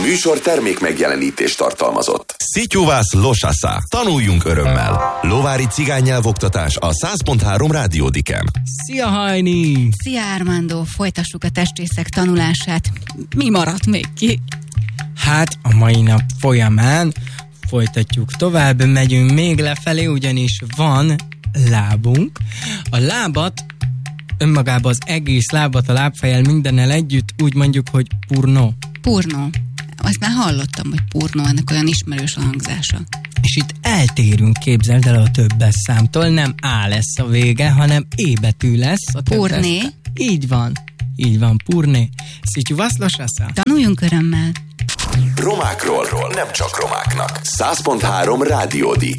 műsor termék megjelenítést tartalmazott. Szityuvász Losasza. Tanuljunk örömmel. Lovári cigánynyelvoktatás a 100.3 Rádiódiken. Szia, Hajni! Szia, Armando! Folytassuk a testrészek tanulását. Mi maradt még ki? Hát a mai nap folyamán folytatjuk tovább, megyünk még lefelé, ugyanis van lábunk. A lábat, önmagában az egész lábat, a lábfejjel mindennel együtt úgy mondjuk, hogy purnó. Purnó. Azt már hallottam, hogy purnó, ennek olyan ismerős a hangzása. És itt eltérünk, képzeld el, a többes számtól, nem A lesz a vége, hanem E betű lesz a többes. Purné? Így van, purné. Szityuvász Losasza. Tanuljunk örömmel. Romákról nem csak romáknak. 100.3 Rádiódi.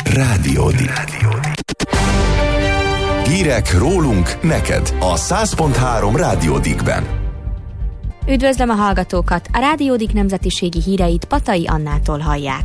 Hírek rólunk neked a 100.3 Rádiódikben. Üdvözlöm a hallgatókat! A Rádiódik nemzetiségi híreit Patai Annától hallják.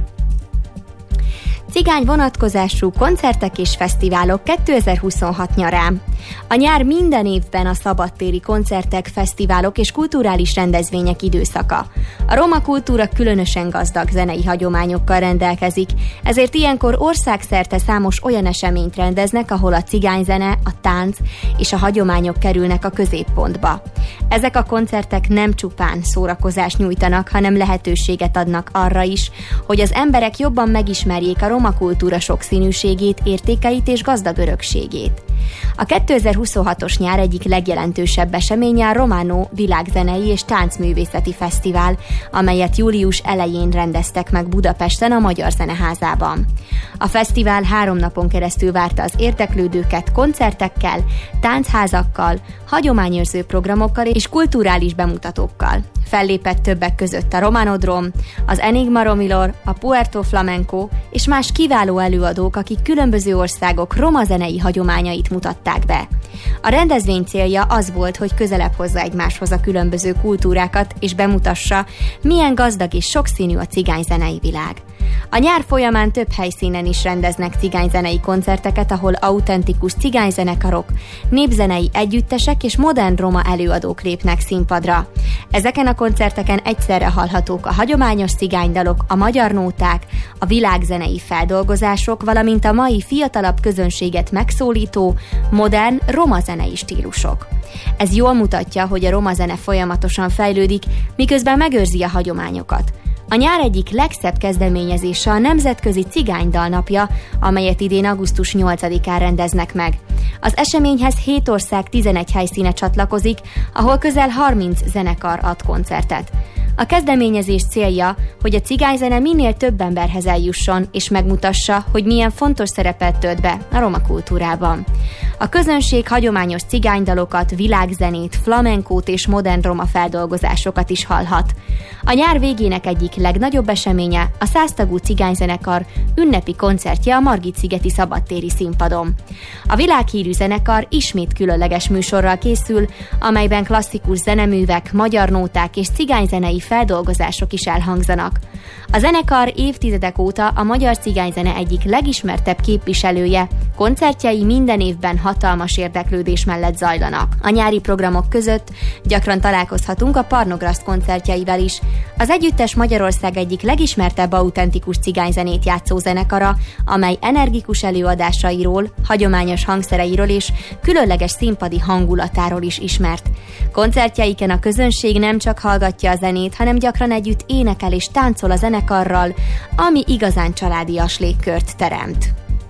Cigány vonatkozású koncertek és fesztiválok 2026 nyarán. A nyár minden évben a szabadtéri koncertek, fesztiválok és kulturális rendezvények időszaka. A roma kultúra különösen gazdag zenei hagyományokkal rendelkezik, ezért ilyenkor országszerte számos olyan eseményt rendeznek, ahol a cigányzene, a tánc és a hagyományok kerülnek a középpontba. Ezek a koncertek nem csupán szórakozást nyújtanak, hanem lehetőséget adnak arra is, hogy az emberek jobban megismerjék a roma kultúra sokszínűségét, értékeit és gazdag örökségét. A 2026-os nyár egyik legjelentősebb eseménye a Romano Világzenei és Táncművészeti Fesztivál, amelyet július elején rendeztek meg Budapesten a Magyar Zeneházában. A fesztivál 3 napon keresztül várta az érdeklődőket koncertekkel, táncházakkal, hagyományőrző programokkal és kulturális bemutatókkal. Fellépett többek között a Romanodrom, az Enigma Romilor, a Puerto Flamenco és más kiváló előadók, akik különböző országok roma zenei hagyományait mutatták be. A rendezvény célja az volt, hogy közelebb hozza egymáshoz a különböző kultúrákat és bemutassa, milyen gazdag és sokszínű a cigányzenei világ. A nyár folyamán több helyszínen is rendeznek cigányzenei koncerteket, ahol autentikus cigányzenekarok, népzenei együttesek és modern roma előadók lépnek színpadra. Ezeken a koncerteken egyszerre hallhatók a hagyományos cigánydalok, a magyar nóták, a világzenei feldolgozások, valamint a mai fiatalabb közönséget megszólító, modern roma zenei stílusok. Ez jól mutatja, hogy a roma zene folyamatosan fejlődik, miközben megőrzi a hagyományokat. A nyár egyik legszebb kezdeményezése a Nemzetközi Cigánydal napja, amelyet idén augusztus 8-án rendeznek meg. Az eseményhez 7 ország 11 helyszíne csatlakozik, ahol közel 30 zenekar ad koncertet. A kezdeményezés célja, hogy a cigányzene minél több emberhez eljusson, és megmutassa, hogy milyen fontos szerepet tölt be a roma kultúrában. A közönség hagyományos cigánydalokat, világzenét, flamenkót és modern roma feldolgozásokat is hallhat. A nyár végének egyik legnagyobb eseménye a 100 tagú cigányzenekar ünnepi koncertje a Margit-szigeti szabadtéri színpadon. A világhírű zenekar ismét különleges műsorral készül, amelyben klasszikus zeneművek, magyar nóták és cigányzenei feldolgozások is elhangzanak. A zenekar évtizedek óta a magyar cigányzene egyik legismertebb képviselője, koncertjei minden évben hatalmas érdeklődés mellett zajlanak. A nyári programok között gyakran találkozhatunk a Parnograszt koncertjeivel is. Az együttes Magyarország egyik legismertebb autentikus cigányzenét játszó zenekara, amely energikus előadásairól, hagyományos hangszereiről és különleges színpadi hangulatáról is ismert. Koncertjeiken a közönség nem csak hallgatja a zenét, hanem gyakran együtt énekel és táncol a zenekarral, ami igazán családias légkört teremt.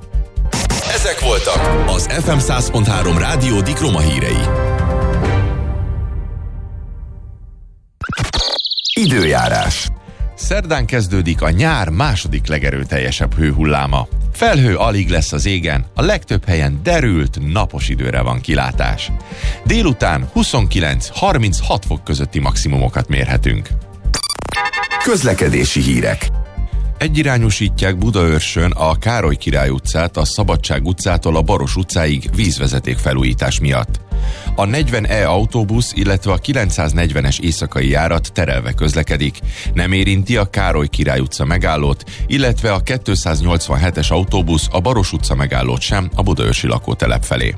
Ezek voltak az FM 100.3 Rádiódik roma hírei. Időjárás. Szerdán kezdődik a nyár második legerőteljesebb hőhulláma. Felhő alig lesz az égen, a legtöbb helyen derült, napos időre van kilátás. Délután 29-36 fok közötti maximumokat mérhetünk. Közlekedési hírek. Egyirányosítják Budaörsön a Károly Király utcát a Szabadság utcától a Baros utcáig vízvezeték felújítás miatt. A 40E autóbusz, illetve a 940-es éjszakai járat terelve közlekedik, nem érinti a Károly Király utca megállót, illetve a 287-es autóbusz a Baros utca megállót sem a budaörsi lakótelep felé.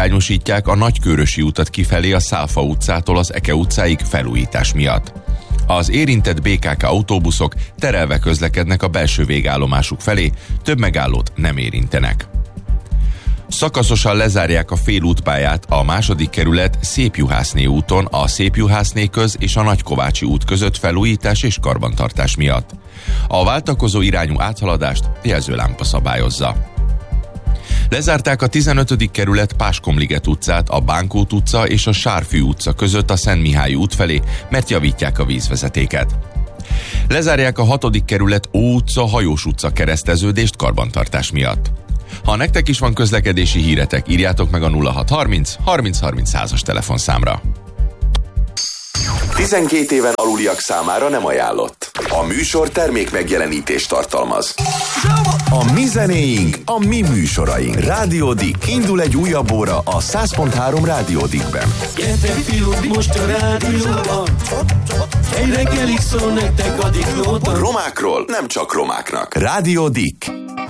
Egyirányosítják a Nagykőrösi utat kifelé a Szálfa utcától az Eke utcáig felújítás miatt. Az érintett BKK autóbuszok terelve közlekednek a belső végállomásuk felé, több megállót nem érintenek. Szakaszosan lezárják a félútpályát a 2. kerület Szépjuhászné úton, a Szépjuhászné köz és a Nagykovácsi út között felújítás és karbantartás miatt. A váltakozó irányú áthaladást jelzőlámpa szabályozza. Lezárták a 15. kerület Páskomliget utcát, a Bánkót utca és a Sárfű utca között a Szent Mihály út felé, mert javítják a vízvezetéket. Lezárják a 6. kerület Ó utca, Hajós utca kereszteződést karbantartás miatt. Ha nektek is van közlekedési híretek, írjátok meg a 0630 30 30 100-as telefonszámra. 12 éven aluliak számára nem ajánlott. A műsor termék megjelenítést tartalmaz. A mi zenéink, a mi műsoraink. Rádió Dick. Indul egy újabb óra a 100.3 Rádió Dickben. Gyertek fiúk, most a rádióban. Egy reggelig szól nektek a Dick Nóta. Romákról nem csak romáknak. Rádió Dick.